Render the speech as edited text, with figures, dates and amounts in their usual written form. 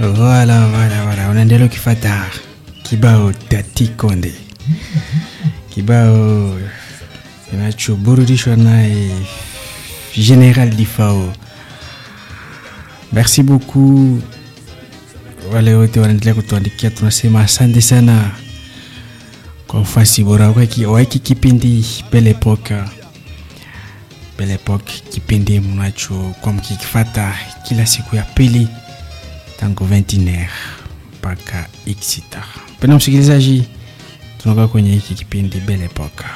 Voilà. Unaendelea kufuata kibao Tati Konde. Kibao kinachoburudishwa naye General Difao. Merci beaucoup. Wale wote wanaendelea kutuandikia, tunasema asante sana kwa ufasi bora wa hiki kipindi Belle Epoque. Belle Epoque, kipindi mnacho kwa mkikifuata kila siku ya pili tangu 21h mpaka 6h. Pena msikilizaji, tunakuwa kwenye hiki kipindi Belle Epoque.